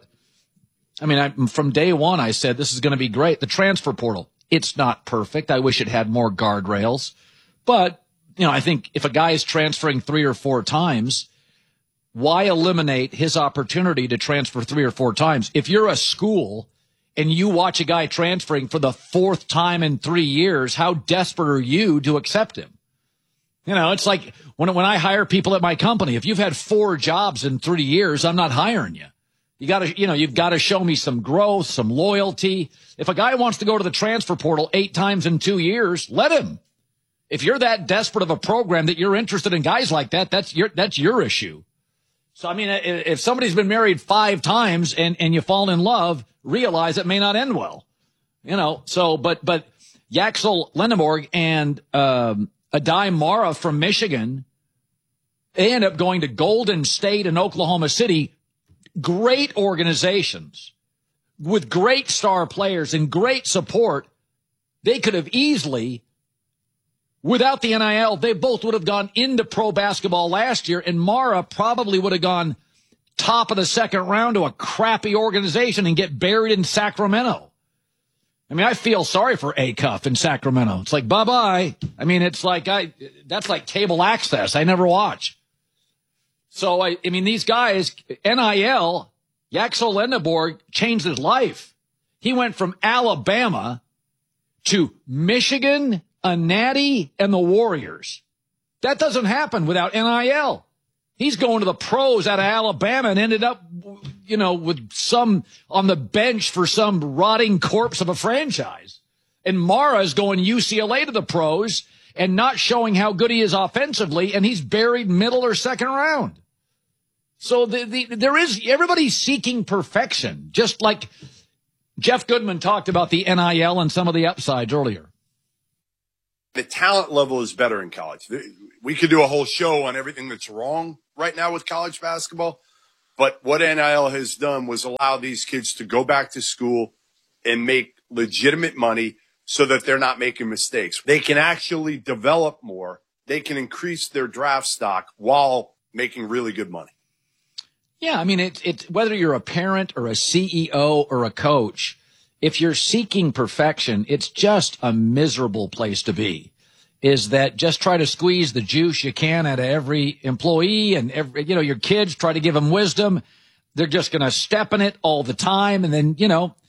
S1: from day one, I said this is going to be great. The transfer portal, it's not perfect. I wish it had more guardrails. But, I think if a guy is transferring 3 or 4 times, why eliminate his opportunity to transfer 3 or 4 times? If you're a school and you watch a guy transferring for the 4th time in 3 years, how desperate are you to accept him? It's like when I hire people at my company, if you've had 4 jobs in 3 years, I'm not hiring you. You've got to show me some growth, some loyalty. If a guy wants to go to the transfer portal 8 times in 2 years, let him. If you're that desperate of a program that you're interested in guys like that, that's your issue. So, if somebody's been married 5 times and you fall in love, realize it may not end well. But Yaxel Lendeborg and, Adai Mara from Michigan, they end up going to Golden State and Oklahoma City, great organizations with great star players and great support. They could have easily, without the NIL, they both would have gone into pro basketball last year, and Mara probably would have gone top of the 2nd round to a crappy organization and get buried in Sacramento. I feel sorry for Acuff in Sacramento. It's like, bye-bye. It's like, that's like cable access. I never watch. So, these guys, NIL, Yaxel Lendeborg changed his life. He went from Alabama to Michigan, a Natty, and the Warriors. That doesn't happen without NIL. He's going to the pros out of Alabama and ended up, with some on the bench for some rotting corpse of a franchise. And Mara is going UCLA to the pros and not showing how good he is offensively, and he's buried middle or 2nd round. So there is, everybody's seeking perfection, just like Jeff Goodman talked about the NIL and some of the upsides earlier.
S4: The talent level is better in college. We could do a whole show on everything that's wrong right now with college basketball. But what NIL has done was allow these kids to go back to school and make legitimate money so that they're not making mistakes. They can actually develop more. They can increase their draft stock while making really good money.
S1: Yeah, I mean, it's whether you're a parent or a CEO or a coach, if you're seeking perfection, it's just a miserable place to be. Is that just try to squeeze the juice you can out of every employee and every, your kids, try to give them wisdom. They're just going to step in it all the time. And then,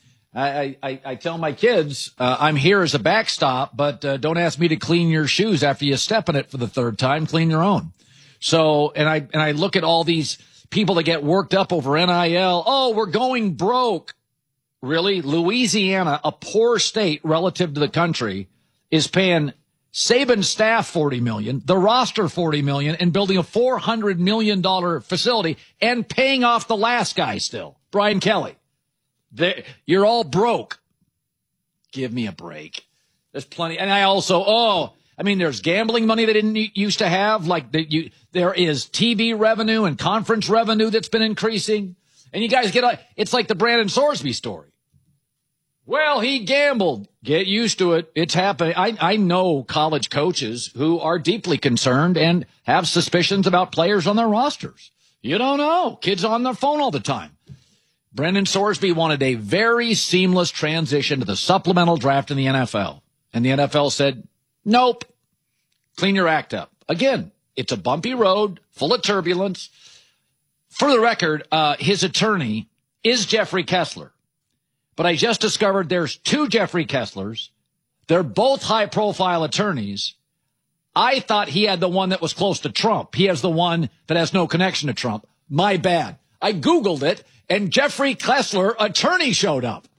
S1: I tell my kids, I'm here as a backstop, but don't ask me to clean your shoes after you step in it for the third time. Clean your own. So, and I look at all these people that get worked up over NIL. Oh, we're going broke. Really? Louisiana, a poor state relative to the country, is paying Saban's staff $40 million, the roster $40 million, and building a $400 million facility and paying off the last guy still, Brian Kelly. You're all broke. Give me a break. There's plenty. And I also, there's gambling money they didn't used to have. There is TV revenue and conference revenue that's been increasing. And you guys it's like the Brandon Sorsby story. Well, he gambled. Get used to it. It's happening. I know college coaches who are deeply concerned and have suspicions about players on their rosters. You don't know. Kids on their phone all the time. Brandon Sorsby wanted a very seamless transition to the supplemental draft in the NFL. And the NFL said, nope. Clean your act up. Again, it's a bumpy road full of turbulence. For the record, his attorney is Jeffrey Kessler. But I just discovered there's two Jeffrey Kesslers. They're both high-profile attorneys. I thought he had the one that was close to Trump. He has the one that has no connection to Trump. My bad. I Googled it, and Jeffrey Kessler, attorney, showed up.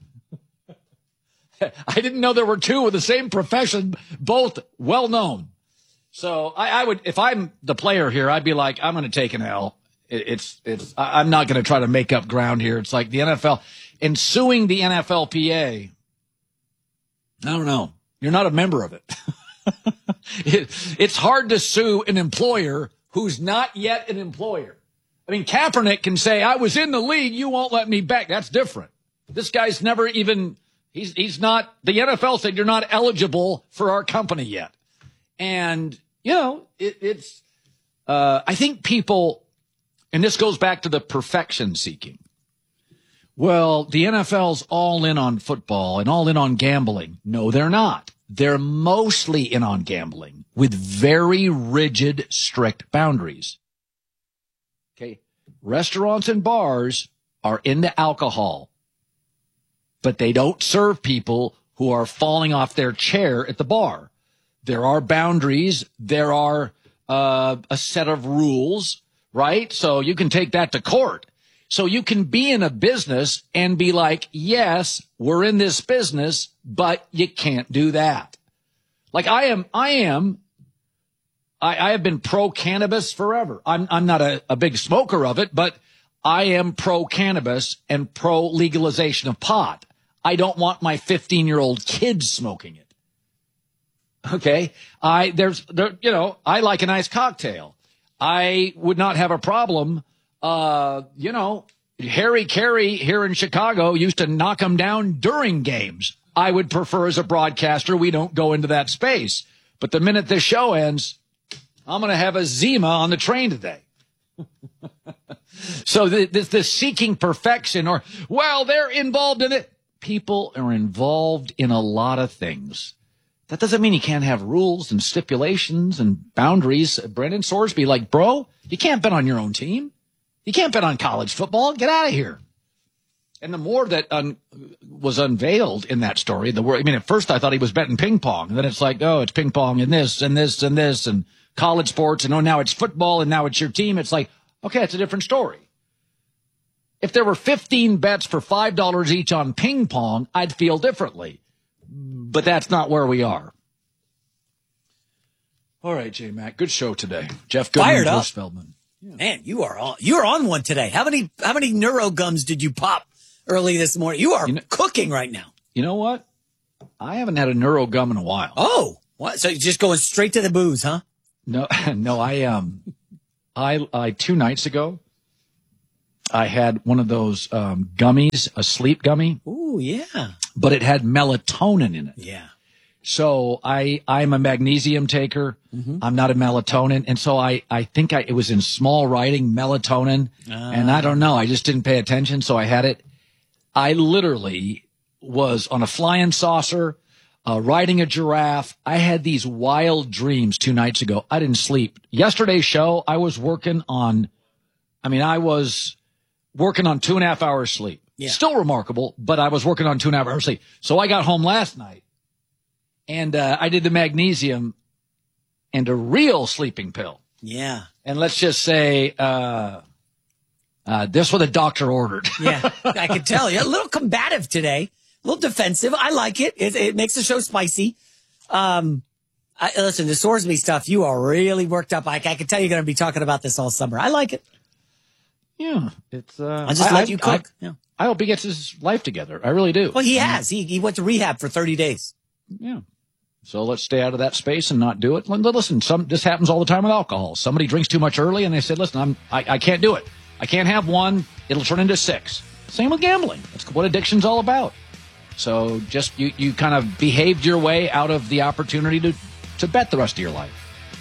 S1: I didn't know there were two with the same profession, both well-known. So I would, if I'm the player here, I'd be like, I'm going to take an L. I'm not going to try to make up ground here. It's like the NFL. And suing the NFLPA, I don't know. You're not a member of it. It's hard to sue an employer who's not yet an employer. I mean, Kaepernick can say, I was in the league, you won't let me back. That's different. This guy's never even, he's not, the NFL said you're not eligible for our company yet. And, I think people, and this goes back to the perfection seeking. Well, the NFL's all in on football and all in on gambling. No, they're not. They're mostly in on gambling with very rigid, strict boundaries. Okay. Restaurants and bars are into alcohol, but they don't serve people who are falling off their chair at the bar. There are boundaries. There are a set of rules, right? So you can take that to court. So you can be in a business and be like, yes, we're in this business, but you can't do that. Like I have been pro cannabis forever. I'm not a big smoker of it, but I am pro cannabis and pro legalization of pot. I don't want my 15-year-old kids smoking it. Okay. I like a nice cocktail. I would not have a problem. Harry Carey here in Chicago used to knock them down during games. I would prefer as a broadcaster, we don't go into that space. But the minute this show ends, I'm going to have a Zima on the train today. So the seeking perfection they're involved in it. People are involved in a lot of things. That doesn't mean you can't have rules and stipulations and boundaries. Brandon Sorsby, bro, you can't bet on your own team. You can't bet on college football. Get out of here. And the more that was unveiled in that story, at first I thought he was betting ping pong. And then it's like, oh, it's ping pong and this and this and this and college sports. And now it's football and now it's your team. It's like, okay, it's a different story. If there were 15 bets for $5 each on ping pong, I'd feel differently. But that's not where we are. All right, J-Mac, good show today. Jeff Goodman, Bruce Feldman.
S15: Man, you are on one today. How many neurogums did you pop early this morning? You are cooking right now.
S1: You know what? I haven't had a neurogum in a while.
S15: Oh, what? So you're just going straight to the booze, huh?
S1: No, I 2 nights ago, I had one of those gummies, a sleep gummy.
S15: Ooh, yeah.
S1: But it had melatonin in it.
S15: Yeah.
S1: So I'm a magnesium taker. Mm-hmm. I'm not a melatonin. And so I think it was in small writing, melatonin. And I don't know. I just didn't pay attention. So I had it. I literally was on a flying saucer, riding a giraffe. I had these wild dreams 2 nights ago. I didn't sleep. Yesterday's show, I was working on 2.5 hours sleep.
S15: Yeah.
S1: Still remarkable, but I was working on 2.5 hours sleep. So I got home last night and I did the magnesium and a real sleeping pill.
S15: Yeah.
S1: And let's just say this what the doctor ordered.
S15: Yeah, I could tell you. A little combative today, a little defensive. I like it. It makes the show spicy. Listen, the Sorsby stuff, you are really worked up. I can tell you're going to be talking about this all summer. I like it.
S1: Yeah, it's.
S15: I'll just let you cook. Yeah.
S1: I hope he gets his life together. I really do.
S15: Well, he has. He went to rehab for 30 days.
S1: Yeah. So let's stay out of that space and not do it. Listen, this happens all the time with alcohol. Somebody drinks too much early and they said, listen, I can't do it. I can't have one. It'll turn into 6. Same with gambling. That's what addiction's all about. So just you kind of behaved your way out of the opportunity to bet the rest of your life.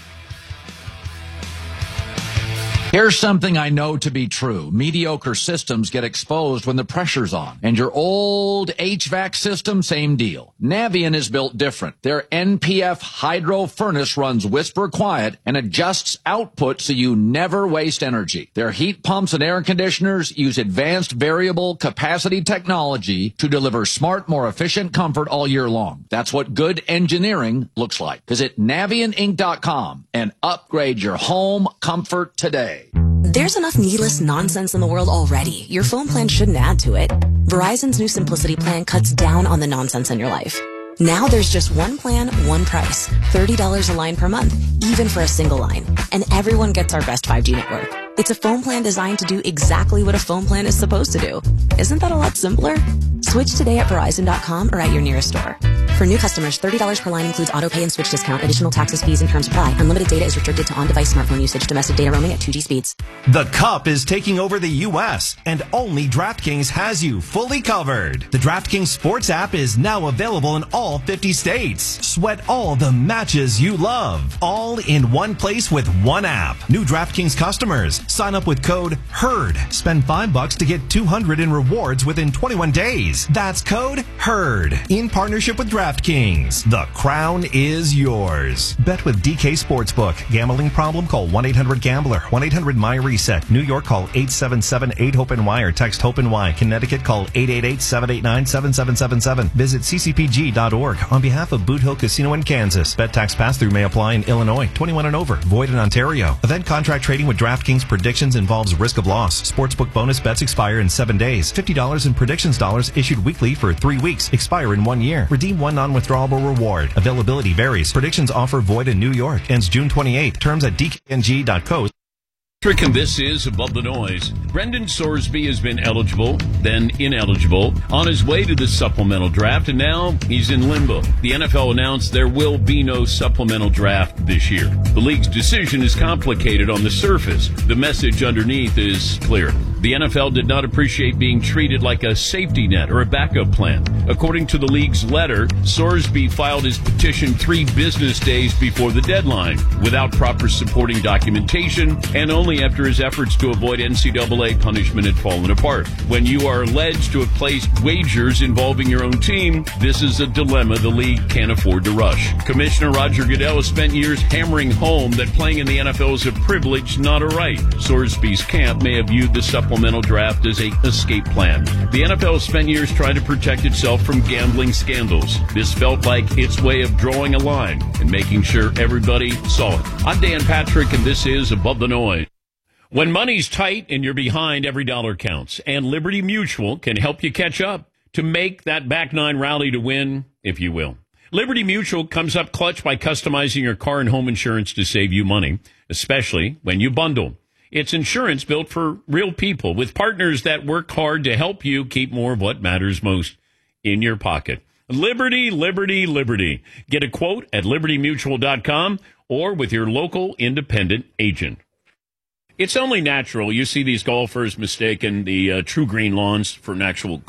S1: Here's something I know to be true. Mediocre systems get exposed when the pressure's on. And your old HVAC system, same deal. Navien is built different. Their NPF hydro furnace runs whisper quiet and adjusts output so you never waste energy. Their heat pumps and air conditioners use advanced variable capacity technology to deliver smart, more efficient comfort all year long. That's what good engineering looks like. Visit NavienInc.com and upgrade your home comfort today.
S18: There's enough needless nonsense in the world already. Your phone plan shouldn't add to it. Verizon's new Simplicity plan cuts down on the nonsense in your life. Now there's just one plan, one price. $30 a line per month, even for a single line. And everyone gets our best 5G network. It's a phone plan designed to do exactly what a phone plan is supposed to do. Isn't that a lot simpler? Switch today at Verizon.com or at your nearest store. For new customers, $30 per line includes auto pay and switch discount. Additional taxes, fees, and terms apply. Unlimited data is restricted to on-device smartphone usage. Domestic data roaming at 2G speeds.
S5: The Cup is taking over the U.S., and only DraftKings has you fully covered. The DraftKings Sports app is now available in all 50 states. Sweat all the matches you love, all in one place with one app. New DraftKings customers, sign up with code HERD. Spend $5 to get $200 in rewards within 21 days. That's code HERD. In partnership with DraftKings, the crown is yours. Bet with DK Sportsbook. Gambling problem? Call 1-800-GAMBLER. 1-800-MY-RESET. New York, call 877-8-HOPE-NY or text HOPE-NY. Connecticut, call 888-789-7777. Visit ccpg.org. On behalf of Boot Hill Casino in Kansas. Bet tax pass-through may apply in Illinois. 21 and over. Void in Ontario. Event contract trading with DraftKings predictions involves risk of loss. Sportsbook bonus bets expire in 7 days. $50 in predictions dollars issued weekly for 3 weeks. Expire in 1 year. Redeem one non-withdrawable reward. Availability varies. Predictions offer void in New York. Ends June 28th. Terms at dkng.co.
S13: Trick, and this is Above the Noise. Brendan Sorsby has been eligible, then ineligible, on his way to the supplemental draft, and now he's in limbo. The NFL announced there will be no supplemental draft this year. The league's decision is complicated on the surface. The message underneath is clear. The NFL did not appreciate being treated like a safety net or a backup plan. According to the league's letter, Sorsby filed his petition 3 business days before the deadline, without proper supporting documentation, and only after his efforts to avoid NCAA punishment had fallen apart. When you are alleged to have placed wagers involving your own team, this is a dilemma the league can't afford to rush. Commissioner Roger Goodell has spent years hammering home that playing in the NFL is a privilege, not a right. Sorsby's camp may have viewed the supplemental draft as an escape plan. The NFL spent years trying to protect itself from gambling scandals. This felt like its way of drawing a line and making sure everybody saw it. I'm Dan Patrick, and this is Above the Noise. When money's tight and you're behind, every dollar counts. And Liberty Mutual can help you catch up to make that back nine rally to win, if you will. Liberty Mutual comes up clutch by customizing your car and home insurance to save you money, especially when you bundle. It's insurance built for real people with partners that work hard to help you keep more of what matters most in your pocket. Liberty, liberty, liberty. Get a quote at libertymutual.com or with your local independent agent. It's only natural you see these golfers mistaking the true green lawns for an actual